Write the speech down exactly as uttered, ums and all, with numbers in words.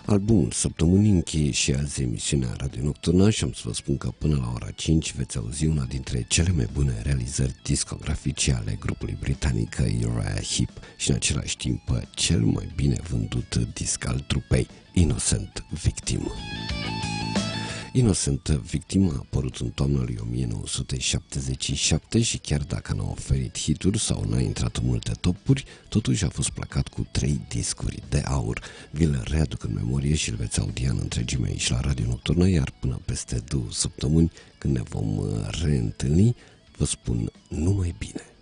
Albumul săptămânii încheie și azi emisiunea Radio Nocturnă și am să vă spun că până la ora cinci veți auzi una dintre cele mai bune realizări discografice ale grupului britanic Uriah Heep și în același timp cel mai bine vândut disc al trupei, Innocent Victim. Innocent Victim a apărut în toamna lui o mie nouă sute șaptezeci și șapte și chiar dacă n-a oferit hituri sau n-a intrat în multe topuri, totuși a fost placat cu trei discuri de aur. Vi-l readuc în memorie și îl veți audia în întregime aici la Radio Nocturnă, iar până peste două săptămâni, când ne vom reîntâlni, vă spun numai bine.